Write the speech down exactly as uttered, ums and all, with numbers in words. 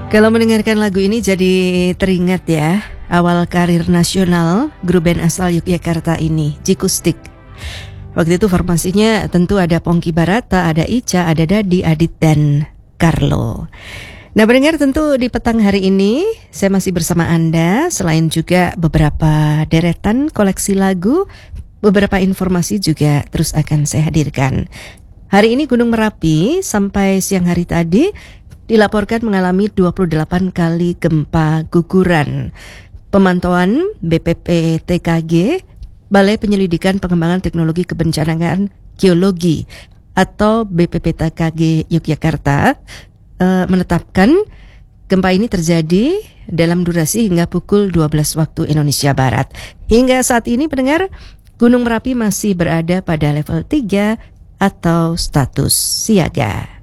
Kalau mendengarkan lagu ini jadi teringat ya, awal karir nasional grup band asal Yogyakarta ini, Jikustik. Waktu itu formasinya tentu ada Pongki Barata, ada Ica, ada Dadi, Adit, dan Carlo. Nah pendengar, tentu di petang hari ini saya masih bersama Anda. Selain juga beberapa deretan koleksi lagu, beberapa informasi juga terus akan saya hadirkan. Hari ini Gunung Merapi sampai siang hari tadi dilaporkan mengalami dua puluh delapan kali gempa guguran. Pemantauan B P P T K G, Balai Penyelidikan Pengembangan Teknologi Kebencanaan Geologi atau B P P T K G Yogyakarta eh, menetapkan gempa ini terjadi dalam durasi hingga pukul dua belas waktu Indonesia Barat. Hingga saat ini pendengar, Gunung Merapi masih berada pada level tiga atau status siaga.